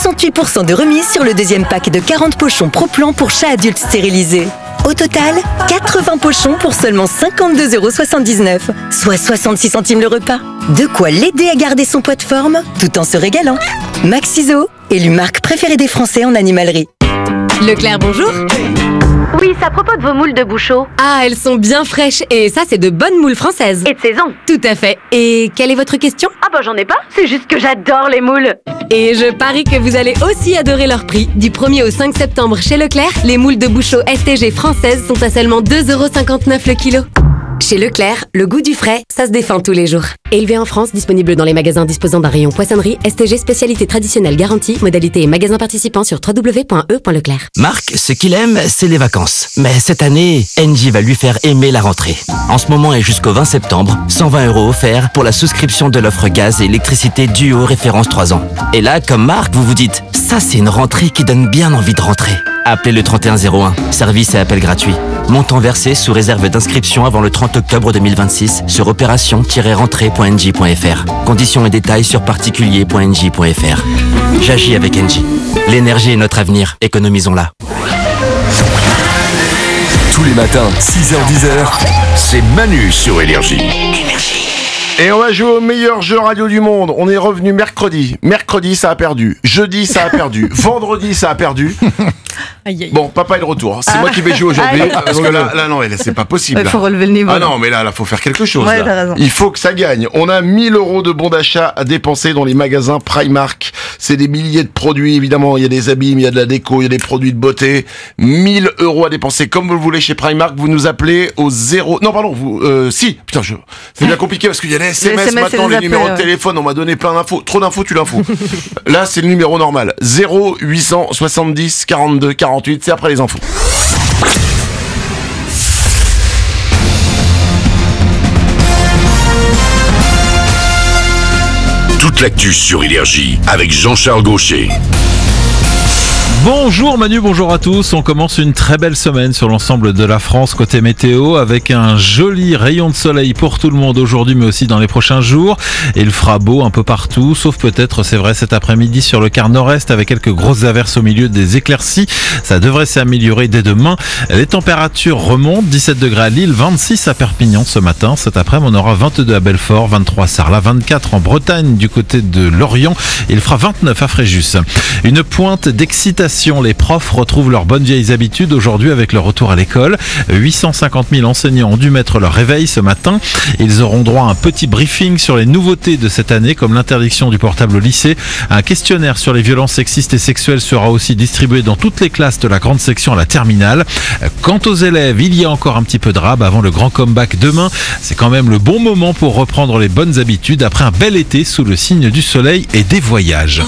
68% de remise sur le deuxième pack de 40 pochons Pro-Plan pour chat adulte stérilisé. Au total, 80 pochons pour seulement 52,79 €, soit 66 centimes le repas. De quoi l'aider à garder son poids de forme, tout en se régalant. Maxiso, élue marque préférée des Français en animalerie. Leclerc, bonjour. Oui, c'est à propos de vos moules de Bouchot. Ah, elles sont bien fraîches et ça, c'est de bonnes moules françaises. Et de saison. Tout à fait. Et quelle est votre question? Ah bah j'en ai pas, c'est juste que j'adore les moules. Et je parie que vous allez aussi adorer leur prix. Du 1er au 5 septembre chez Leclerc, les moules de Bouchot STG françaises sont à seulement 2,59 € le kilo. Chez Leclerc, le goût du frais, ça se défend tous les jours. Élevé en France, disponible dans les magasins disposant d'un rayon poissonnerie, STG spécialité traditionnelle garantie, modalité et magasins participants sur www.e.leclerc. Marc, ce qu'il aime, c'est les vacances. Mais cette année, Engie va lui faire aimer la rentrée. En ce moment et jusqu'au 20 septembre, 120 € offerts pour la souscription de l'offre gaz et électricité Duo référence 3 ans. Et là, comme Marc, vous vous dites, ça c'est une rentrée qui donne bien envie de rentrer. Appelez le 3101, service et appel gratuit. Montant versé sous réserve d'inscription avant le 30 octobre 2026 sur opération-rentrée.engie.fr. Conditions et détails sur particulier.engie.fr. J'agis avec Engie. L'énergie est notre avenir, économisons-la. Tous les matins, 6h-10h, c'est Manu sur Énergie. Et on va jouer au meilleur jeu radio du monde. On est revenu mercredi. Mercredi, ça a perdu. Jeudi, ça a perdu. Vendredi, ça a perdu. Bon, papa est de retour. C'est moi qui vais jouer aujourd'hui. Parce que là, non, c'est pas possible. Il faut relever le niveau. Ah non, mais là, faut faire quelque chose. Ouais, là. t'as raison. Il faut que ça gagne. On a 1000 € de bons d'achat à dépenser dans les magasins Primark. C'est des milliers de produits, évidemment. Il y a des habits, il y a de la déco, il y a des produits de beauté. 1000 € à dépenser comme vous le voulez chez Primark. Vous nous appelez au 0... Non, pardon, Putain, c'est bien compliqué parce qu'il y a les SMS maintenant, les numéros de téléphone. On m'a donné plein d'infos. Trop d'infos, tu l'info. Là, c'est le numéro normal. 0870 42 48. C'est après les infos. Toute l'actu sur Énergie avec Jean-Charles Gaucher. Bonjour Manu, bonjour à tous. On commence une très belle semaine sur l'ensemble de la France côté météo avec un joli rayon de soleil pour tout le monde aujourd'hui mais aussi dans les prochains jours. Et il fera beau un peu partout, sauf peut-être, c'est vrai, cet après-midi sur le quart nord-est avec quelques grosses averses au milieu des éclaircies. Ça devrait s'améliorer dès demain. Les températures remontent, 17 degrés à Lille, 26 à Perpignan ce matin. Cet après-midi, on aura 22 à Belfort, 23 à Sarlat, 24 en Bretagne du côté de Lorient. Il fera 29 à Fréjus. Une pointe d'excitation. Les profs retrouvent leurs bonnes vieilles habitudes aujourd'hui avec le retour à l'école. 850 000 enseignants ont dû mettre leur réveil ce matin. Ils auront droit à un petit briefing sur les nouveautés de cette année, comme l'interdiction du portable au lycée. Un questionnaire sur les violences sexistes et sexuelles sera aussi distribué dans toutes les classes de la grande section à la terminale. Quant aux élèves, il y a encore un petit peu de rab avant le grand comeback demain. C'est quand même le bon moment pour reprendre les bonnes habitudes après un bel été sous le signe du soleil et des voyages.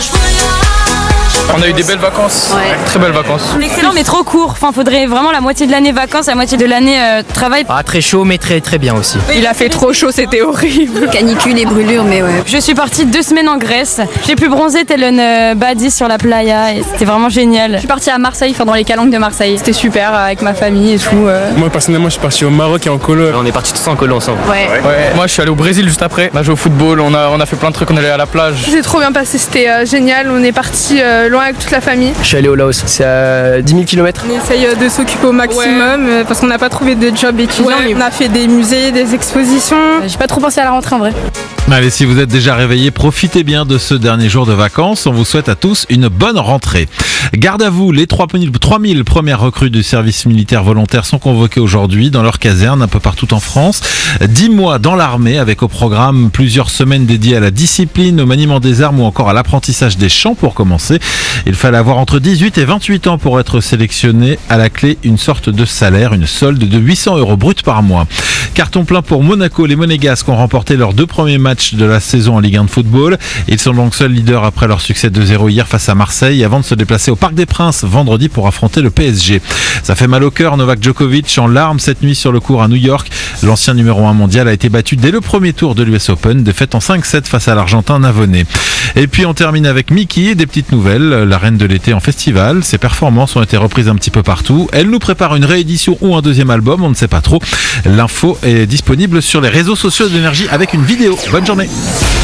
On a eu des belles vacances, très belles vacances. Excellent mais trop court, faudrait vraiment la moitié de l'année vacances, la moitié de l'année travail. Très chaud mais très très bien aussi. Il a fait trop chaud, c'était horrible. Canicule et brûlure, mais ouais. Je suis partie 2 semaines en Grèce, j'ai pu bronzer tel une badie sur la playa et c'était vraiment génial. Je suis partie à Marseille, dans les calanques de Marseille, c'était super avec ma famille et tout. Moi personnellement je suis parti au Maroc et en colo. On est partis tous en colo ensemble. Ouais. Moi je suis allé au Brésil juste après, on a joué au football, on a fait plein de trucs, on est allé à la plage. C'est trop bien passé, c'était génial, on est parti loin avec toute la famille. Je suis allé au Laos, c'est à 10 000 km. On essaye de s'occuper au maximum parce qu'on n'a pas trouvé de job étudiant. On a fait des musées, des expositions. J'ai pas trop pensé à la rentrée en vrai. Allez, si vous êtes déjà réveillés, profitez bien de ce dernier jour de vacances. On vous souhaite à tous une bonne rentrée. Garde à vous, les 3000 premières recrues du service militaire volontaire sont convoquées aujourd'hui dans leur caserne un peu partout en France. 10 mois dans l'armée avec au programme plusieurs semaines dédiées à la discipline, au maniement des armes ou encore à l'apprentissage des chants pour commencer. Il fallait avoir entre 18 et 28 ans pour être sélectionné. À la clé, une sorte de salaire, une solde de 800 € brut par mois. Carton plein pour Monaco. Les Monégasques ont remporté leurs 2 premiers matchs de la saison en Ligue 1 de football. Ils sont donc seuls leaders après leur succès 2-0 hier face à Marseille avant de se déplacer au Parc des Princes vendredi pour affronter le PSG. Ça fait mal au cœur. Novak Djokovic en larmes cette nuit sur le court à New York. L'ancien numéro 1 mondial a été battu dès le premier tour de l'US Open, défaite en 5-7 face à l'Argentin Navone. Et puis on termine avec Miki, des petites nouvelles. La reine de l'été en festival. Ses performances ont été reprises un petit peu partout. Elle nous prépare une réédition ou un deuxième album, on ne sait pas trop. L'info est disponible sur les réseaux sociaux de l'Énergie avec une vidéo. Bonne journée.